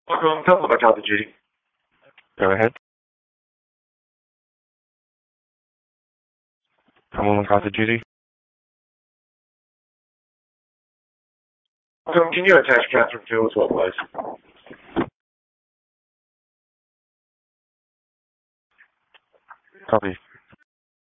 Welcome, tell them about Call of Duty. Go ahead. Someone on Call of Duty? Welcome, can you attach Catherine Fields? What was? Copy.